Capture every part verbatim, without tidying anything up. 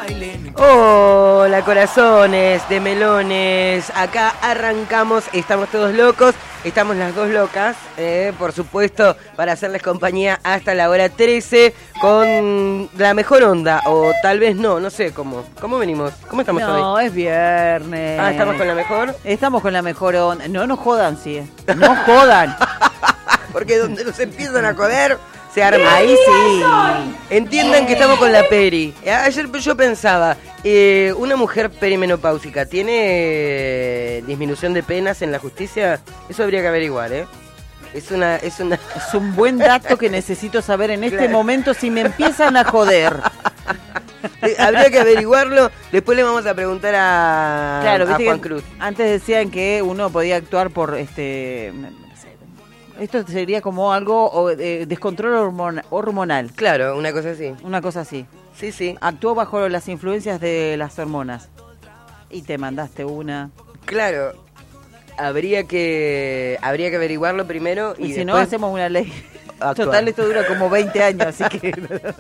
Hola corazones de melones, acá arrancamos, estamos todos locos, estamos las dos locas, eh, por supuesto, para hacerles compañía hasta la hora trece con la mejor onda, o tal vez no, no sé cómo, ¿cómo venimos? ¿Cómo estamos no, hoy? No, es viernes. Ah, ¿estamos con la mejor? Estamos con la mejor onda, no nos jodan, sí, no jodan. Porque donde nos empiezan a joder... se arma. Ahí sí. Entiendan que estamos con la peri. Ayer yo pensaba, eh, ¿una mujer perimenopáusica tiene disminución de penas en la justicia? Eso habría que averiguar, ¿eh? Es una, es una... Es un buen dato que necesito saber en este claro. momento si me empiezan a joder. Habría que averiguarlo. Después le vamos a preguntar a, claro, a Juan Cruz. Antes decían que uno podía actuar por este... Esto sería como algo eh, descontrol hormon- hormonal. Claro, una cosa así. Una cosa así. Sí, sí. Actuó bajo las influencias de las hormonas. Y te mandaste una. Claro. Habría que habría que averiguarlo primero y, y si después... no hacemos una ley. Actual. Total, esto dura como veinte años, así que...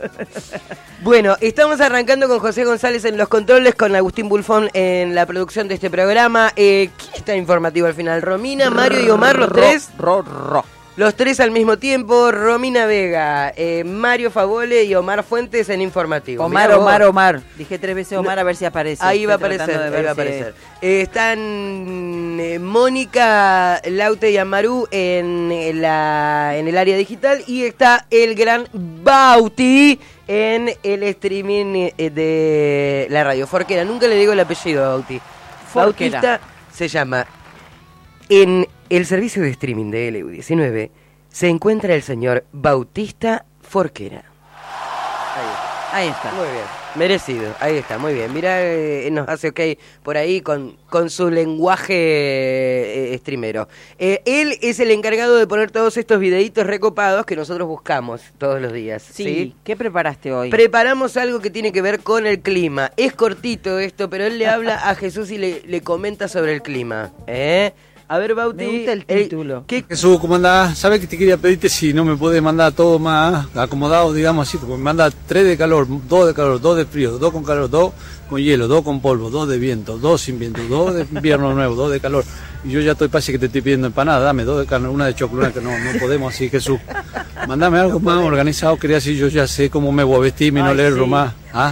Bueno, estamos arrancando con José González en los controles, con Agustín Bulfón en la producción de este programa. Eh, ¿Quién está informativo al final? Romina, Mario y Omar, los tres. Ro, ro. Los tres al mismo tiempo. Romina Vega, eh, Mario Favole y Omar Fuentes en informativo. Omar, Mirá Omar, vos. Omar. Dije tres veces Omar, no, a ver si aparece. Ahí va a aparecer, ahí va a aparecer. Eh, están eh, Mónica, Laute y Amarú en, en, la, en el área digital y está el gran Bauti en el streaming de la radio. Forquera, nunca le digo el apellido a Bauti. Forquera. Bautista se llama. En el servicio de streaming de L U diecinueve se encuentra el señor Bautista Forquera. Ahí, ahí está. Muy bien, merecido, ahí está, muy bien. Mirá, eh, nos hace ok por ahí con, con su lenguaje eh, streamero. Eh, él es el encargado de poner todos estos videitos recopados que nosotros buscamos todos los días. Sí, ¿sí? ¿Qué preparaste hoy? Preparamos algo que tiene que ver con el clima. Es cortito esto, pero él le habla a Jesús y le, le comenta sobre el clima. ¿Eh? A ver, Bauti. Me gusta el título. ¿Qué? Jesús, ¿cómo andás? ¿Sabés que te quería pedirte si no me podés mandar todo más acomodado, digamos así? Porque me manda tres de calor, dos de calor, dos de frío, dos con calor, dos con hielo, dos con polvo, dos de viento, dos sin viento, dos de invierno nuevo, dos de calor. Y yo ya estoy, parece que te estoy pidiendo empanada, dame dos de carne, una de chocolate, que no, no podemos así, Jesús. Mandame algo más organizado, quería decir, yo ya sé cómo me voy a vestir y no leerlo sí. más. ¿Ah?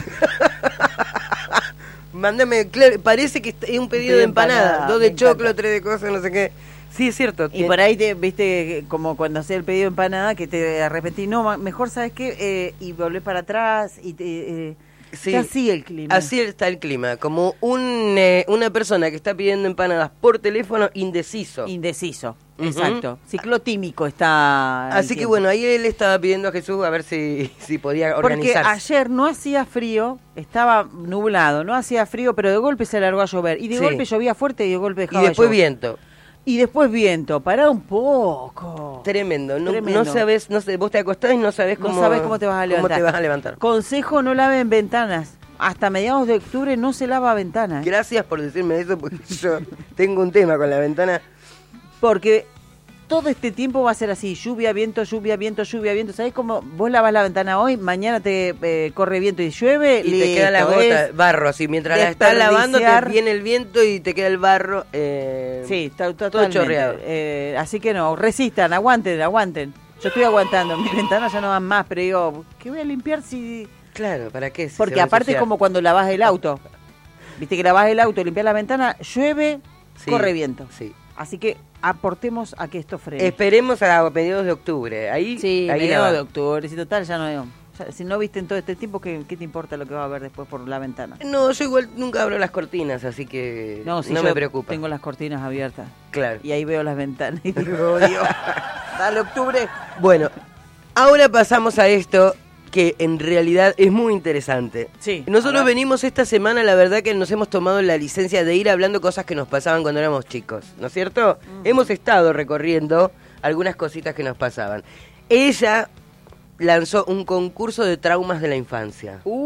Mándame, claro, parece que es un pedido de empanada, empanada dos de choclo, tres de cosas, no sé qué. Sí, es cierto. Y por ahí, te viste, como cuando hacía el pedido de empanada, que te arrepentí, no, mejor, ¿sabes qué? Eh, y volvés para atrás, y te, eh, sí, así el clima. Así está el clima, como un eh, una persona que está pidiendo empanadas por teléfono indeciso. Indeciso, uh-huh. Exacto. Ciclotímico está. Así que bueno, ahí él estaba pidiendo a Jesús a ver si, si podía organizarse. Porque ayer no hacía frío, estaba nublado, no hacía frío, pero de golpe se largó a llover. Y de sí. golpe llovía fuerte y de golpe dejaba Y después de viento. Y después viento, pará un poco. Tremendo, no, Tremendo. no sabes, no sé, vos te acostás y no sabés cómo, no sabés cómo te vas a levantar. Cómo te vas a levantar. Consejo, no laven ventanas. Hasta mediados de octubre no se lava ventana. ¿eh? Gracias por decirme eso, porque yo tengo un tema con la ventana. Porque todo este tiempo va a ser así, lluvia, viento, lluvia, viento, lluvia, viento. ¿Sabés cómo vos lavas la ventana hoy, mañana te eh, corre viento y llueve? Y te queda la gota, barro, así, mientras la estás lavando te viene el viento y te queda el barro. Eh, sí, está, está todo chorreado. Eh, así que no, resistan, aguanten, aguanten. Yo estoy aguantando, mis ventanas ya no van más, pero digo, ¿qué voy a limpiar si...? Claro, ¿para qué? Si Porque aparte es como cuando lavas el auto. Viste que lavas el auto, limpias la ventana, llueve, sí, corre viento. Sí. Así que aportemos a que esto frene. Esperemos a mediados de octubre. Ahí, sí, ahí mediados de octubre. Si total ya no veo. Si no viste en todo este tiempo, ¿qué, ¿qué te importa lo que va a haber después por la ventana? No, yo igual nunca abro las cortinas, así que no, si no me preocupa. Tengo las cortinas abiertas. Claro. Y ahí veo las ventanas y digo, Dios, dale octubre. Bueno, ahora pasamos a esto que en realidad es muy interesante. Sí. Nosotros venimos esta semana, la verdad que nos hemos tomado la licencia de ir hablando cosas que nos pasaban cuando éramos chicos, ¿no es cierto? Uh-huh. Hemos estado recorriendo algunas cositas que nos pasaban. Ella lanzó un concurso de traumas de la infancia. Uh,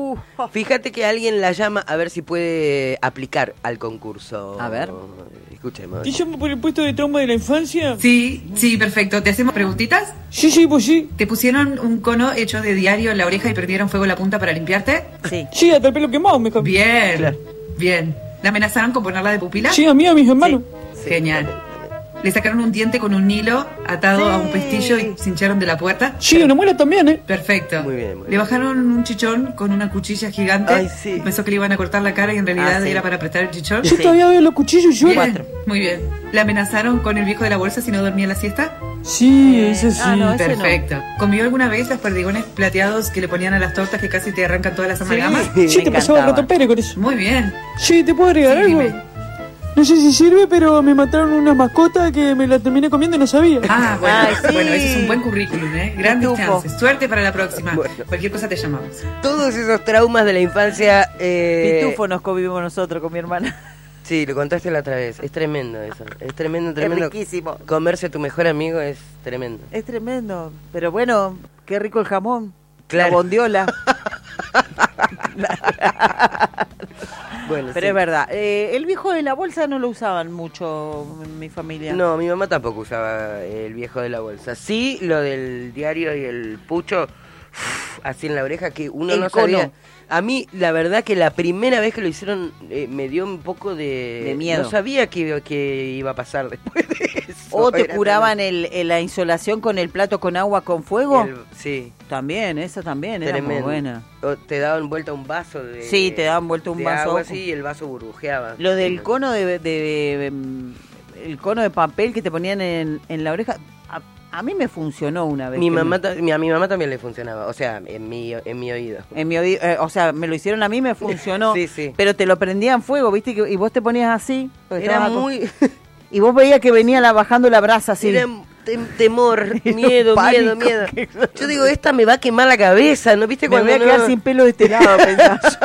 Uh, Fíjate que alguien la llama a ver si puede aplicar al concurso. A ver. Escuchemos. ¿Te llamo por el puesto de trauma de la infancia? Sí, sí, perfecto. ¿Te hacemos preguntitas? Sí, sí, pues sí. ¿Te pusieron un cono hecho de diario en la oreja y perdieron fuego en la punta para limpiarte? sí. Sí, hasta el pelo quemado, mejor. Bien, Claro. bien. ¿La amenazaron con ponerla de pupila? Sí, a mí, a mis hermanos. Sí. Genial. ¿Le sacaron un diente con un hilo atado Sí. a un pestillo y se hincharon de la puerta? Sí, una muela también, ¿eh? Perfecto. Muy bien, muy ¿Le bien. bajaron un chichón con una cuchilla gigante? Ay, sí. Y pensó que le iban a cortar la cara y en realidad Ah, sí. era para apretar el chichón. Yo todavía veo los cuchillos y yo. Bien, Cuatro. muy bien. ¿Le amenazaron con el viejo de la bolsa si no dormía la siesta? Sí, eso sí. Ah, no, ese Perfecto. ¿Comió alguna vez los perdigones plateados que le ponían a las tortas que casi te arrancan todas las amalgamas? Sí. Sí, Me te pasaba el encantaba. rato Pérez con eso. Muy bien. Sí, ¿te puedo agregar Sí, algo? dime. No sé si sirve, pero me mataron una mascota que me la terminé comiendo y no sabía. Ah, bueno, Ay, sí. bueno, ese es un buen currículum, ¿eh? Grandes Pitufo. chances. Suerte para la próxima. Bueno. Cualquier cosa te llamamos. Todos esos traumas de la infancia. Eh, Pitufo nos convivimos nosotros con mi hermana. Sí, lo contaste la otra vez. Es tremendo eso. Es tremendo, tremendo. Es riquísimo. Comerse a tu mejor amigo es tremendo. Es tremendo. Pero bueno, qué rico el jamón. Claro. La bondiola. Bueno, Pero sí. es verdad. Eh, el viejo de la bolsa no lo usaban mucho en mi familia. No, mi mamá tampoco usaba el viejo de la bolsa. Sí, lo del diario y el pucho, uf, así en la oreja, que uno El no cono. sabía. A mí, la verdad que la primera vez que lo hicieron eh, me dio un poco de... De miedo. No sabía que, que iba a pasar después de eso. ¿O te Era curaban el, el- la insolación con el plato con agua con fuego? el- sí, También, esa también era muy tremendo. buena. O te daban vuelta un vaso de... Sí, te daban vuelta un de vaso. agua así y el vaso burbujeaba. Lo del cono de, de- de- mm, el cono de papel que te ponían en, en la oreja, a, a mí me funcionó una vez. Mi que mamá, me- ta- mi- a mi mamá también le funcionaba, o sea, en mi, en mi oído. en mi oído, eh, o sea, me lo hicieron a mí, me funcionó. Sí, sí. Pero te lo prendían fuego, ¿viste? Que- Y vos te ponías así. porque Era estabas acos- muy... Y vos veías que venía la, bajando la brasa así. Era tem- temor, Era un miedo, pánico miedo, miedo. que- Yo digo, esta me va a quemar la cabeza, ¿no viste Me cuando voy a no- quedar sin pelo de este lado, pensaba yo.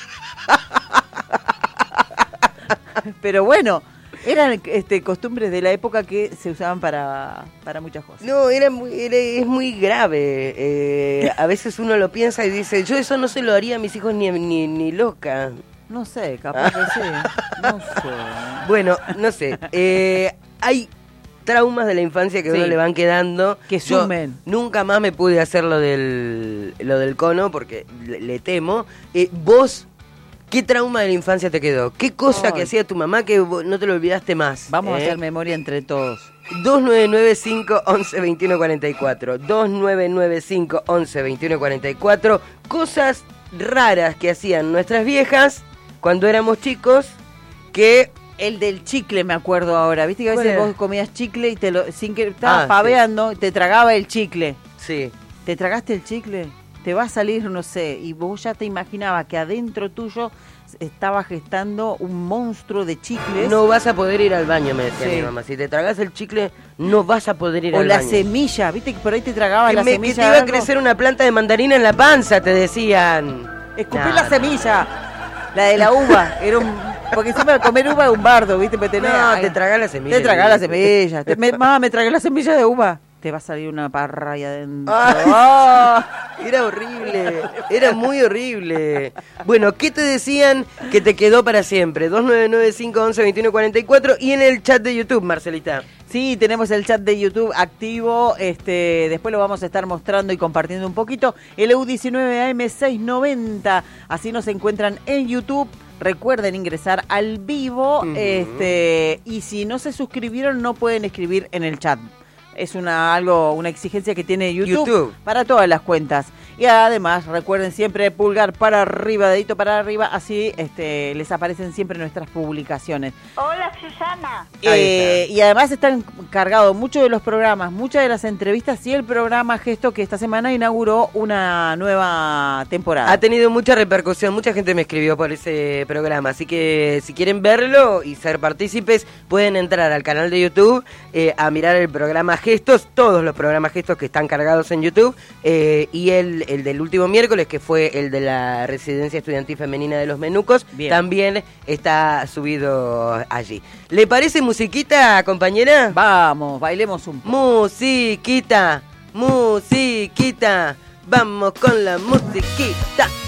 Pero bueno, eran este, costumbres de la época que se usaban para, para muchas cosas. No, era muy, era- es muy grave. Eh, a veces uno lo piensa y dice, yo eso no se lo haría a mis hijos ni, ni, ni loca. No sé, capaz que sí. No sé. Bueno, no sé. Eh, hay traumas de la infancia que a uno Sí. le van quedando. Que Yo sumen. nunca más me pude hacer lo del, lo del cono porque le, le temo. Eh, vos, ¿qué trauma de la infancia te quedó? ¿Qué cosa Ay. que hacía tu mamá que vos no te lo olvidaste más? Vamos a eh? hacer memoria entre todos. dos nueve nueve cinco, once, veintiuno, cuarenta y cuatro. dos nueve nueve cinco, once, veintiuno, cuarenta y cuatro. Cosas raras que hacían nuestras viejas cuando éramos chicos que... El del chicle me acuerdo ahora. Viste que a ¿Cuál veces era? vos comías chicle y te lo, sin que estabas Ah, paveando, te tragaba el chicle. Sí. ¿Te tragaste el chicle? Te va a salir, no sé, y vos ya te imaginabas que adentro tuyo estaba gestando un monstruo de chicles. No vas a poder ir al baño, me decía Sí. mi mamá. Si te tragas el chicle, no vas a poder ir o al la baño. semilla, viste que por ahí te tragaba Que, la me- que semilla. te iba de a algo. crecer una planta de mandarina en la panza, te decían. Escupí Nah, la semilla, la de la uva. Era un, porque encima de comer uva es un bardo, viste. Pero tenés- No, ay, te tragás la semilla. Te tragás la semilla. Te- me- mamá, me tragué la semilla de uva. Te va a salir una parra ahí adentro. Ay. Ah. Era horrible, era muy horrible. Bueno, ¿qué te decían que te quedó para siempre? dos nueve nueve cinco, once, veintiuno, cuarenta y cuatro y en el chat de YouTube, Marcelita. Sí, tenemos el chat de YouTube activo, este, después lo vamos a estar mostrando y compartiendo un poquito. El E U diecinueve A M seiscientos noventa, así nos encuentran en YouTube. Recuerden ingresar al vivo, Ujú. este, y si no se suscribieron no pueden escribir en el chat. Es una algo una exigencia que tiene YouTube, YouTube. para todas las cuentas. Y además, recuerden siempre pulgar para arriba, dedito para arriba, así este, les aparecen siempre nuestras publicaciones. Hola, Susana. Ahí Eh, y además están cargados muchos de los programas, muchas de las entrevistas y el programa Gesto que esta semana inauguró una nueva temporada. Ha tenido mucha repercusión, mucha gente me escribió por ese programa, así que si quieren verlo y ser partícipes, pueden entrar al canal de YouTube eh, a mirar el programa Gestos, todos los programas Gestos que están cargados en YouTube, eh, y el, el del último miércoles, que fue el de la Residencia Estudiantil Femenina de los Menucos, Bien. también está subido allí. ¿Le parece musiquita, compañera? Vamos, bailemos un poco. Musiquita, musiquita, vamos con la musiquita.